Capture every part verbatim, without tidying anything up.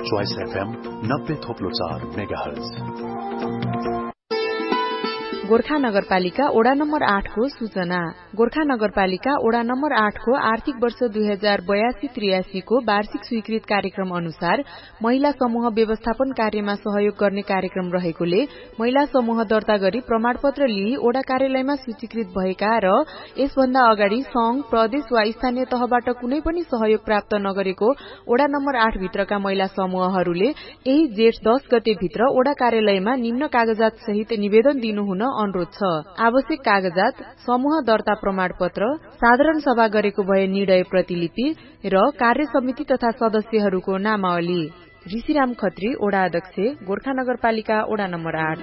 Choice FM नब्बे थोप्लो चार megahertz. Gorkha नगरपालिका ओडा नम्बर आठ को सूचना। गोर्खा नगरपालिका ओडा नम्बर आठ को आर्थिक वर्ष दुई हजार बयासी त्रियासी को वार्षिक स्वीकृत कार्यक्रम अनुसार महिला समूह व्यवस्थापन कार्यमा सहयोग गर्ने कार्यक्रम रहेकोले महिला समूह दर्ता गरी प्रमाणपत्र लिई ओडा कार्यालयमा सूचीकृत भएका र यसभन्दा अगाडि संघ, प्रदेश वा स्थानीय तहबाट कुनै पनि सहयोग प्राप्त नगरेको ओडा नम्बर आठ भित्रका महिला समूहहरूले यही जेठ दस गते भित्र ओडा कार्यालयमा निम्न कागजात सहित निवेदन दिनुहुन अनुरोध छ। आवश्यक कागजात समूह दर्ता प्रमाणपत्र, साधारण सभा गरेको भए निर्णय प्रतिलिपि र कार्य समिति तथा सदस्यहरूको नामावली। ऋषिराम खत्री, ओडा अध्यक्ष, गोर्खा नगरपालिका ओडा नम्बर आठ।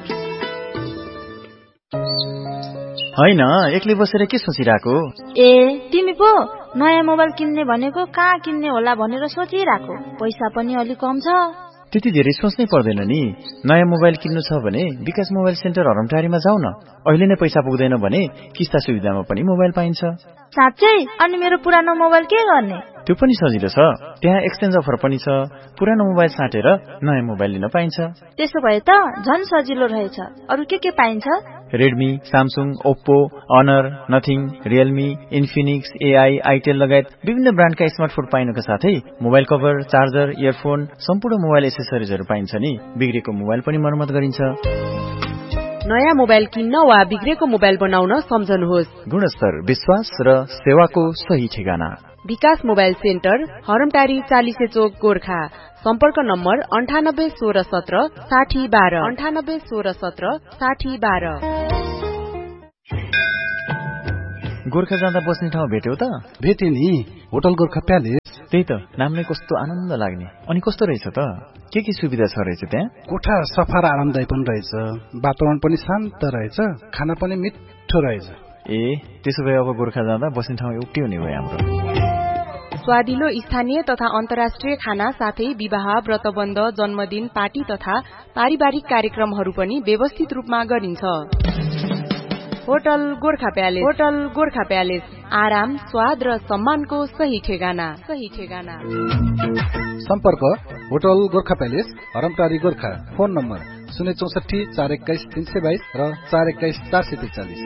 हैन, एक्लै बसेर के सोचिराको? ए, तिमी पो नयाँ मोबाइल किन्ने भनेको कहाँ किन्ने होला भनेर सोचिराको। पैसा पनि अलि कम छ। त्यति धेरै सोच्नै पर्दैन नि। नयाँ मोबाइल किन्नु छ भने विकास मोबाइल सेन्टर हरमटारीमा जाऊ न। अहिले नै पैसा पुग्दैन भने किस्ता सुविधामा पनि मोबाइल पाइन्छ। साँच्चै? अनि मेरो पुरानो मोबाइल के गर्ने? त्यो पनि सजिलो छ। त्यहाँ एक्सचेन्ज अफर पनि छ। पुरानो मोबाइल साटेर नयाँ मोबाइल लिन पाइन्छ। त्यसो भए त झन् सजिलो रहेछ। अरु के के पाइन्छ? Redmi, Samsung, Oppo, honour, nothing, Realme, Infinix, AI, Itel लगायत विभिन्न ब्रान्डका स्मार्टफोन पाइनुका साथै मोबाइल कभर, चार्जर, इयरफोन, सम्पूर्ण मोबाइल एसेसरिजहरू पाइन्छ नि। बिग्रेको मोबाइल पनि मर्मत गरिन्छ। नयाँ मोबाइल किन्न वा बिग्रेको मोबाइल बनाउन सम्झनुहोस्। गुणस्तर, विश्वास र सेवाको सही ठेगाना। विकास मोबाइल सेन्टर, हरमटारी चालिसे चोक, गोर्खा। सम्पर्क नम्बर अन्ठानब्बे सोह्र सत्र साठी बाह्र अन्ठानब्बे सोह्र सत्र साठी बाह्र। गोर्खा जाँदा बस्ने ठाउँ भेट्यौ त? भेटे नि, होटल गोर्खा प्यालेस। त्यही त, नामले कस्तो आनन्द लाग्ने। अनि कस्तो रहेछ त? के के सुविधा छ रहेछ त्यहाँ? कोठा सफा र आरामदायी पनि रहेछ, वातावरण पनि शान्त रहेछ, खाना पनि मिठो रहेछ। ए, त्यसो भए अब गोर्खा जाँदा बस्ने ठाउँ एउटै हुने भयो हाम्रो। स्वादिलो स्थानीय तथा अन्तर्राष्ट्रिय खाना साथै विवाह, व्रतबन्ध, जन्मदिन, पार्टी तथा पारिवारिक कार्यक्रमहरू पनि व्यवस्थित रूपमा गरिन्छ। Hotel Gorkha palace. Hotel Gorkha palace, आराम, स्वाद र सम्मानको सही ठेगाना। सही ठेगाना। सम्पर्क hotel Gorkha palace, हरमटारी, Gorkha. Phone number शून्य चौसठी चार एक्काइस तीन सय बाइस र चार एक्काइस चार सय त्रिचालिस।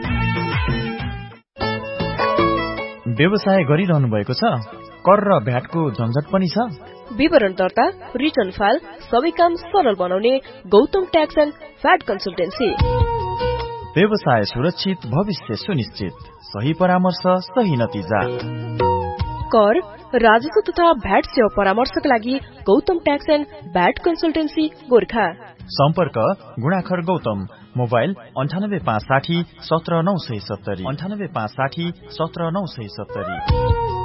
व्यवसाय गरिरहनु भएको छ? कर र भ्याटको झन्झट पनि छ? विवरण दर्ता, रिटर्न फाइल सबै काम सरल बनाउने Gautam tax and VAT consultancy. व्यवसाय सुरक्षित, भविष्य सुनिश्चित, सही परामर्श, सही नतिजा। कर, राजस्व तथा भ्याट सेवा परामर्शका लागि Gautam tax and VAT consultancy, Gorkha. सम्पर्क गुणाखर गौतम, मोबाइल अन्ठानब्बे पाँच साठी सत्र नौ सय सत्तरी अन्ठानब्बे पाँच साठी सत्र नौ सय सत्तरी।